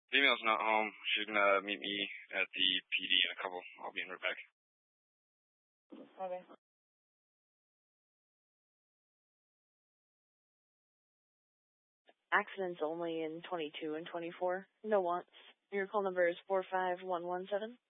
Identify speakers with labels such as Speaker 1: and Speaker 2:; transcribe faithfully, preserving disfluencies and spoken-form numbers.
Speaker 1: Female's not home. She's gonna meet me at the P D in a couple. I'll be in right back.
Speaker 2: Okay. Accidents only in twenty-two and twenty-four. No wants. Your call number is four five one one seven.